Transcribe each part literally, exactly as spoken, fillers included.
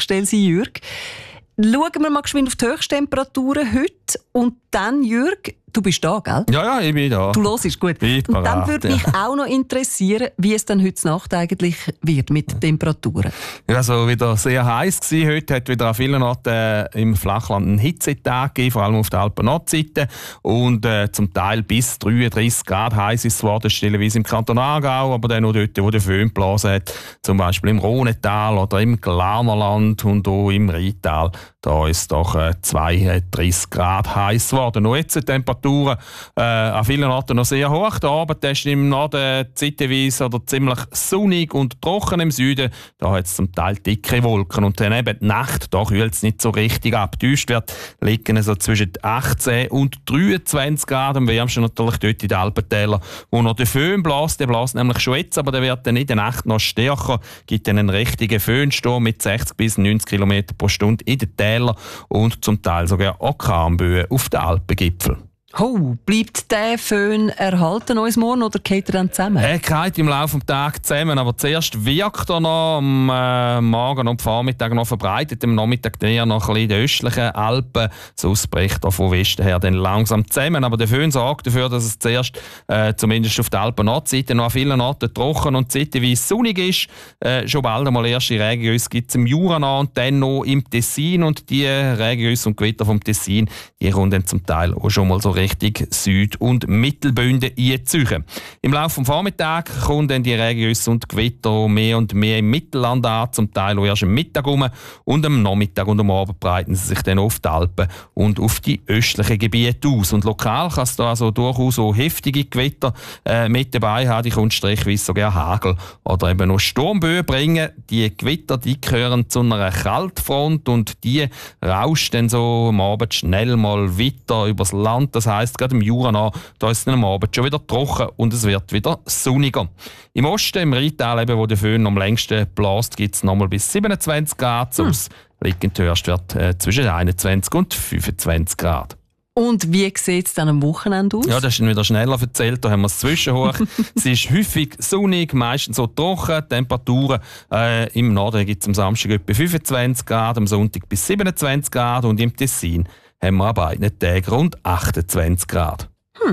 Anlaufstelle sein, Jürg. Schauen wir mal geschwind auf die Höchsttemperaturen heute. Und dann, Jürg, du bist da, gell? Ja, ja, ich bin da. Du hörst, gut. Bin Und dann parat, würde ja. mich auch noch interessieren, wie es dann heute Nacht eigentlich wird mit den Temperaturen. Ja, also wieder sehr heiß gewesen. Heute hat wieder an vielen Orten äh, im Flachland einen Hitzetag gegeben, vor allem auf der Alpen-Nordseite. Und äh, zum Teil bis dreiunddreissig Grad heiß ist es geworden, stellenweise im Kanton Aargau, aber dann auch dort, wo der Föhn geblasen hat, zum Beispiel im Rhonetal oder im Glarnerland und auch im Rheintal. Da ist es doch äh, zweiunddreissig Grad heiß geworden. Noch jetzt die Temperaturen äh, an vielen Orten noch sehr hoch. Der Abend ist im Norden zeitweise oder ziemlich sonnig und trocken im Süden. Da hat es zum Teil dicke Wolken. Und dann eben die Nacht, da kühlt es nicht so richtig ab. Die Höchstwerte liegen so zwischen achtzehn und dreiundzwanzig Grad. Am wärmsten natürlich dort in den Alpentälern, wo noch der Föhn bläst. Der bläst nämlich schon jetzt, aber der wird dann in der Nacht noch stärker. Gibt dann einen richtigen Föhnsturm mit sechzig bis neunzig Kilometer pro Stunde in den Tälern und zum Teil sogar Orkanböen auf den Alpengipfeln. Oh, bleibt der Föhn erhalten uns morgen oder geht er dann zusammen? Er geht im Laufe des Tages zusammen, aber zuerst wirkt er noch am äh, Morgen und am Vormittag noch verbreitet, am Nachmittag eher noch ein bisschen in den östlichen Alpen. Sonst bricht er von Westen her dann langsam zusammen. Aber der Föhn sorgt dafür, dass es zuerst äh, zumindest auf der Alpen-Nordseite noch an vielen Orten trocken und zeitweise sonnig ist. Äh, schon bald einmal erste Regengüsse gibt es im Jura noch und dann noch im Tessin. Und die Regengüsse und Gewitter vom Tessin, die kommen dann zum Teil auch schon mal so Richtung Süd- und Mittelbünden einziehen. Im Laufe des Vormittags kommen dann die Regengüsse und Gewitter mehr und mehr im Mittelland an, zum Teil auch erst am Mittag rum. Und am Nachmittag und am Abend breiten sie sich dann auf die Alpen und auf die östlichen Gebiete aus. Und lokal kann es da also durchaus auch heftige Gewitter äh, mit dabei haben. Die kommt strichweise sogar Hagel oder eben noch Sturmböen bringen. Die Gewitter, die gehören zu einer Kaltfront und die rauscht dann so am Abend schnell mal weiter übers Land. Das heisst, gerade im Jura noch, da ist es am Abend schon wieder trocken und es wird wieder sonniger. Im Osten, im Rheintal, eben, wo der Föhn am längsten bläst, gibt es nochmal bis siebenundzwanzig Grad. Hm. Sonst liegt der Höchstwert äh, zwischen einundzwanzig und fünfundzwanzig Grad. Und wie sieht es dann am Wochenende aus? Ja, das ist dann wieder schneller erzählt. Da haben wir es zwischenhoch. Es ist häufig sonnig, meistens so trocken. Temperaturen äh, im Norden gibt es am Samstag etwa fünfundzwanzig Grad, am Sonntag bis siebenundzwanzig Grad und im Tessin haben wir an beiden Tagen rund achtundzwanzig Grad. Hm.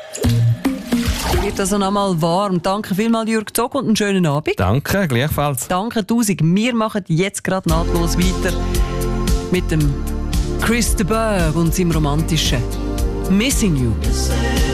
Wird also noch mal warm. Danke vielmals, Jürg Zog, und einen schönen Abend. Danke, gleichfalls. Danke tausend. Wir machen jetzt gerade nahtlos weiter mit dem Chris de Burgh und seinem romantischen Missing You.